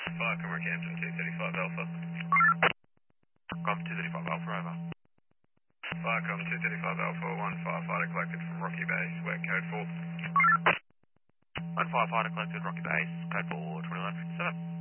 Viacom Rockhampton 235 Alpha. Com 235 Alpha, over. Viacom 235 Alpha, one firefighter collected from Rocky Base, where code 4. One firefighter collected Rocky Base, code 4, 2157.